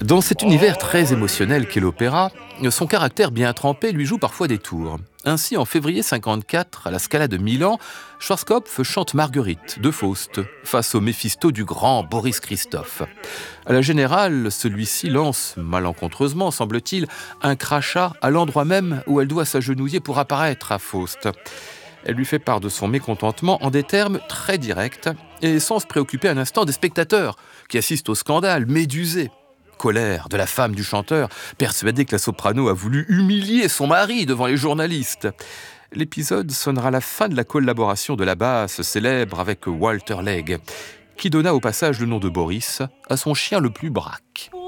Dans cet univers très émotionnel qu'est l'opéra, son caractère bien trempé lui joue parfois des tours. Ainsi, en février 54, à la Scala de Milan, Schwarzkopf chante Marguerite de Faust face au Méphisto du grand Boris Christophe. À la générale, celui-ci lance, malencontreusement semble-t-il, un crachat à l'endroit même où elle doit s'agenouiller pour apparaître à Faust. Elle lui fait part de son mécontentement en des termes très directs et sans se préoccuper un instant des spectateurs qui assistent au scandale, médusés. Colère de la femme du chanteur, persuadée que la soprano a voulu humilier son mari devant les journalistes. L'épisode sonnera la fin de la collaboration de la basse célèbre avec Walter Legge, qui donna au passage le nom de Boris à son chien le plus braque.